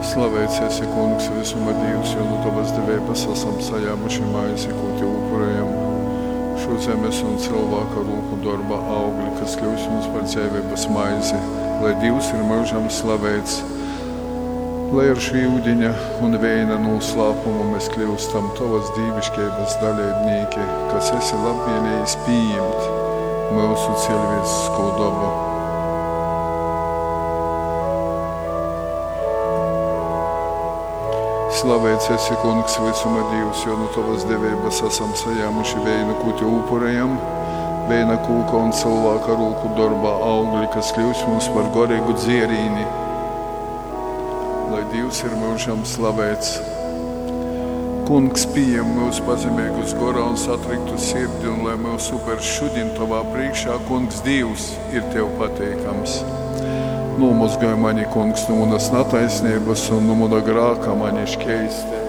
Slavēts esi, Kungs, visuma Dievs, jo no Tavas devības esam sajāmuši maizi, ko Tev upurējam. Šo zemes un cilvēka roku darba augļi, kas kļūst mums par dzīvības maizi, lai Dievs ir mūžam slavēts, lai ar šī ūdeņa un vēja noslēpumu mēs kļūstam Tavas dievišķības dalībnieki, kas esi labvēlējis pieņemt mūsu cilvēcisko dabu. Slavēts esi, Kungs, visuma Dievs, jo no Tavas devības esam sajāmuši vēja, ko Tev upurējam, vēja kūka un cilvēka roku darba augļi, kas kļūst mums par garīgu dzierīni, lai Dievs ir mūžam slavēts. Kungs, pieņem mūsu pazemīgus gorā un satriktu sirdi, un lai mūsu upers šodien Tavā priekšā, Kungs, Dievs ir Tev pateikams. Nomazgāj mani, Kungs, no manas nataisnības un no mana grāka mani šķeisti.